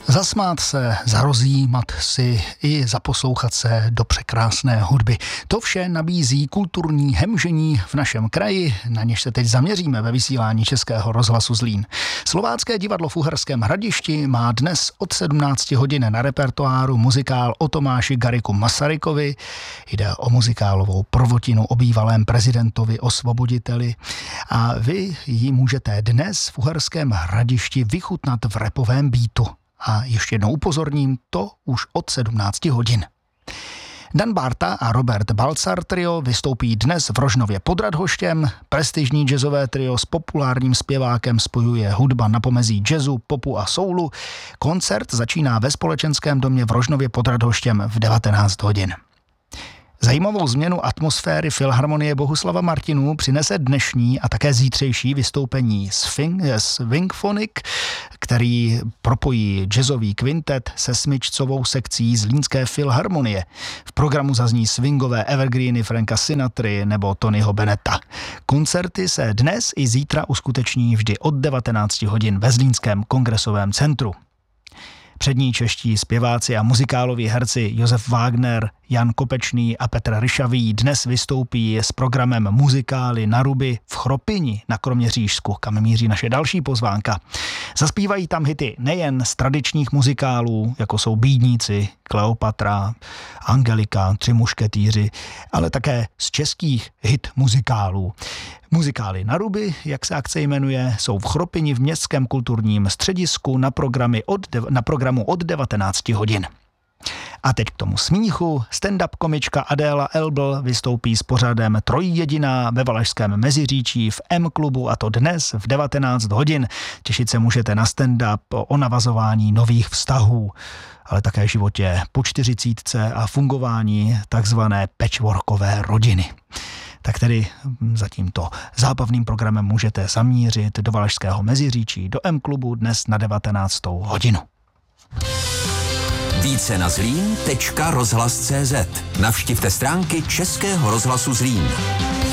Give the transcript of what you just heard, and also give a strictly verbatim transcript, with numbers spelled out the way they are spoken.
Zasmát se, zarozjímat si i zaposlouchat se do překrásné hudby. To vše nabízí kulturní hemžení v našem kraji, na něž se teď zaměříme ve vysílání Českého rozhlasu Zlín. Slovácké divadlo v Uherském Hradišti má dnes od sedmnácti hodin na repertoáru muzikál o Tomáši Garrigu Masarykovi. Jde o muzikálovou prvotinu o bývalém prezidentovi osvoboditeli a vy ji můžete dnes v Uherském Hradišti vychutnat v rapovém beatu. A ještě jednou upozorním, to už od sedmnácti hodin. Dan Barta a Robert Balcar trio vystoupí dnes v Rožnově pod Radhoštěm. Prestižní jazzové trio s populárním zpěvákem spojuje hudba na pomezí jazzu, popu a soulu. Koncert začíná ve Společenském domě v Rožnově pod Radhoštěm v devatenáct hodin. Zajímavou změnu atmosféry Filharmonie Bohuslava Martinů přinese dnešní a také zítřejší vystoupení Swingphonic, který propojí jazzový kvintet se smyčcovou sekcí Zlínské filharmonie. V programu zazní swingové evergreeny Franka Sinatry nebo Tonyho Bennetta. Koncerty se dnes i zítra uskuteční vždy od devatenácti hodin ve Zlínském kongresovém centru. Přední čeští zpěváci a muzikáloví herci Josef Wagner, Jan Kopečný a Petr Ryšavý dnes vystoupí s programem muzikály na Ruby v Chropini na Kroměřížsku, kam míří naše další pozvánka. Zaspívají tam hity nejen z tradičních muzikálů, jako jsou Bídníci, Kleopatra, Angelika, Tři mušketýři, ale také z českých hit muzikálů. Muzikály na Ruby, jak se akce jmenuje, jsou v Chropini v Městském kulturním středisku na, programy od, na programu od devatenácti hodin. A teď k tomu smíchu. Stand-up komička Adéla Elbl vystoupí s pořadem Trojjediná ve Valašském Meziříčí v M-klubu, a to dnes v devatenáct hodin. Těšit se můžete na stand-up o navazování nových vztahů, ale také životě po čtyřicítce a fungování takzvané patchworkové rodiny. Tak tedy za tímto zábavným programem můžete zamířit do Valašského Meziříčí, do M-klubu dnes na devatenáctou hodinu. Více na zlín tečka rozhlas tečka cé zet. Navštivte stránky Českého rozhlasu Zlín.